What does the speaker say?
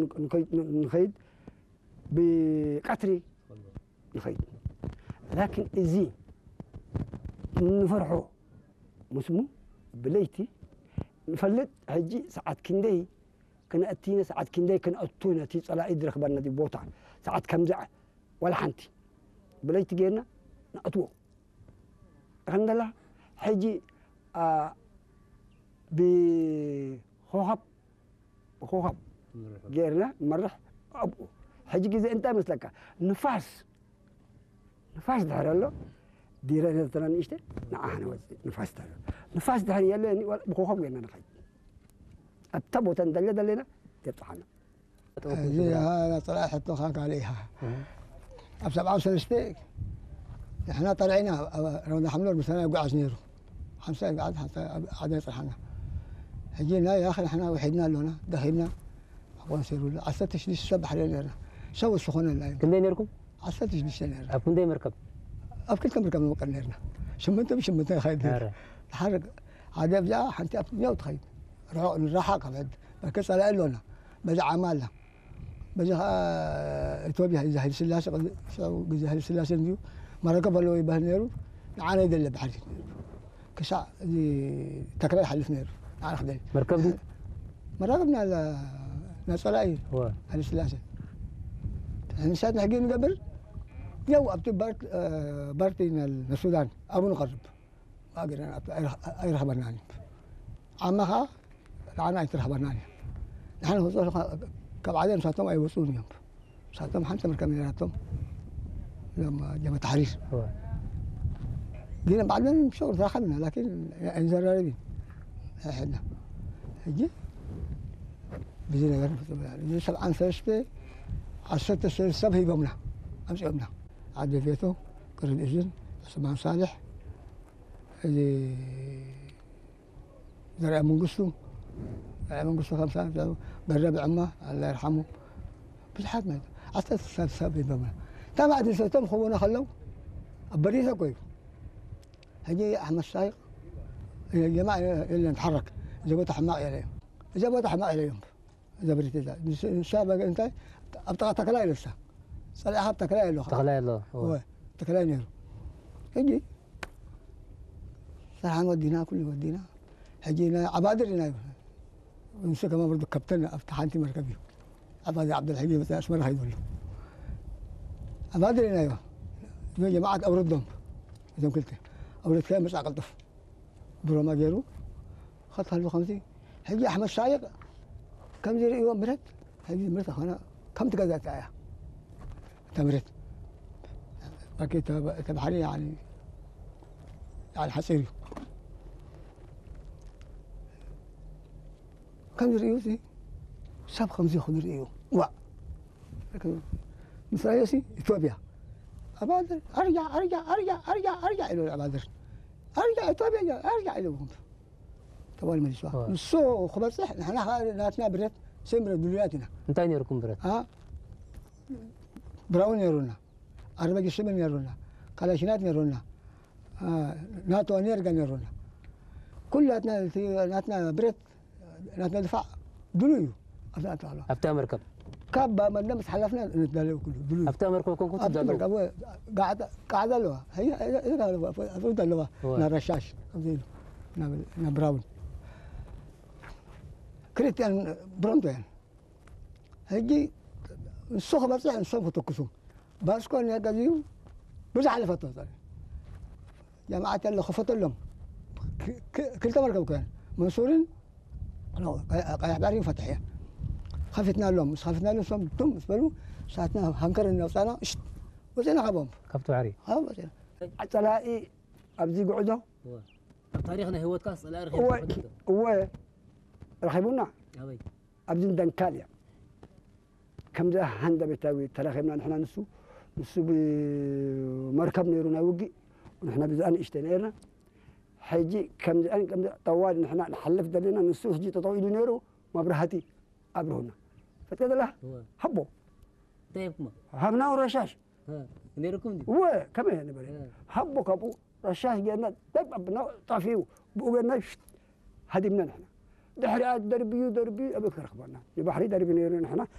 نخيد بقطري نخيد لكن إزي نفرحو مسمو بليتي نفلت هجي ساعات كندي كنا أتينا ساعات كندي كنا أتونا تي صلاة إدرك برنا دي بوتا ساعات كمزع ولا حنتي بليتي جينا نأتو الحمد لله هجي بخوخب جيرنا مرح أبو هجي كذا أنت مثلك نفاس دهر له ديرنا ترى إيشته نعم نفاس دهر يلا بخوخب جينا نخيد التبو تندل دلنا تطحنا هذا طلع حتى خاك عليها ب 7 سنة احنا طلعنا رونا حملوا مثلا قاعد نيرو 5 قاعد حتى عاد يطرحنا جينا يا اخي احنا وحدنا لنا دخلنا ونسيروا عساتش ليش الصبح لنا سووا السخونه الان كم دينيركم؟ عساتش ليش لنا كم دين مركب؟ كنت مركب مقنرنا شمنت يا خيد تحرك عاد يبدا حتى يوم تخيد راحه بعد بكس على لنا بدا عمالنا بدا اثيوبيا زي السلاسه زي السلاسه ديو مركب لو يبهنيرو معانا يدل بحري كسا دي تكرار حلف نيرو انا خدي مركب دي مركبنا ناس طلعي هو السلاسه احنا ساعتنا حقين قبل يو ابتي بارتي السودان ابو نقرب ما قدرنا اي رهبناني عمها العناية رهبناني نحن وصلنا كبعدين ساعتهم اي وصولنا يوم ساعتهم حتى مركبيناتهم لما جاب تحرير جينا بعدين شغل فاخذنا لكن انزل رايدين احنا هجي بزينا غير 7 سنة عشرة السبع هي بمنا امشي بمنا عاد فيتو قرن اذن سمان صالح اللي زرع منقصو 5 سنة قرب عمه الله يرحمه بالحد ما عشرة السبع هي بمنا تابع دي سوتهم خونا خلوا بريسه كويس هجي احمد السايق يا جماعه اللي نتحرك جابوا حماق اليهم جابوا حماق اليهم اذا بريت الشابك انت ابطا تكلاي لسه صلاح تكلاي له هو تكلاي نيرو هجي صراحه ودينا كل ودينا هجينا عبادر هنا ونسى كمان برضه كابتن افتح انت مركبي عبادر عبد الحليم مثلا اسمه هيدول عبادر هنا يا جماعه اوردهم اذا قلت أولاد كان مش عقلتف برو ما جيرو خط هالو 50 هيجي أحمد شايق كم زي يوم مرت هيجي مرت أنا كم تقدر تعيا تمرت أكيد تبحري يعني حسيري كم زي يوسي سب 50 خضر إيو وا لكن مصريسي إثيوبيا أبادر أرجع إلى أبادر أرجع إثيوبيا أرجع إليهم طوال ما يسوى نصو خبر صح نحن ناتنا بريت سمر دنياتنا انتين يركم بريت براون يرونا أربعة سمن يرونا كلاشينات يرونا ناتو نيرجان يرونا كلاتنا ناتنا بريت ناتنا دفاع دلويو أفتح مركب كابا ما نمس حلفنا نتدلو كله دلويو أفتح مركب كنت تدلو قاعد له هي أفرد له نرشاش نبراون كريتيان برونتين هيجي السوق بس السوق تكسو بس كون يقضيو بس على فترة جماعة اللي خفت لهم كلتا مركب كان منصورين قاعدين فتحية خفتنا لهم مش خفتنا لهم سم تم اسبلوا ساعتنا هنكرنا وصلنا وزينا خبهم كفتوا عري وزينا تلاقي أبزي قعدة تاريخنا هو كاس هو رخيبونا أبزي دنكاليا كم ذا هندا بتاوي تراخيبنا نحن نسو بمركب نيرونا وجي ونحن بزان اشتنيرنا حيجي كم طوال نحن نحلف دلنا نسو هجي تطويل نيرو ما برهتي أبرهنا فكذا له حبوا طيبكم هبنا ورشاش نيركم دي هو كمان نبري حبوا كابو رشاش جينا دب أبنا طافيو بقولنا هدمنا نحن دحري دربي أبيك رخبنا البحري دربي نيرو نحن